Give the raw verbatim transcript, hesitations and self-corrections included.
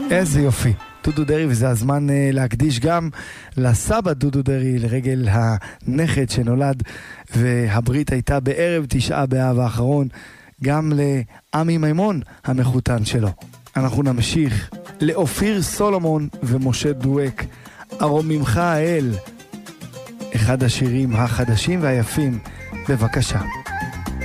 איזה יופי. דודו דרי, וזה הזמן uh, להקדיש גם לסבא דודו דרי לרגל הנכד שנולד, והברית הייתה בערב תשעה באב האחרון, גם לעמי מימון המחותן שלו. אנחנו נמשיך לאופיר סולומון ומשה דואק, ארום ממך האל, אחד השירים החדשים והיפים. בבקשה.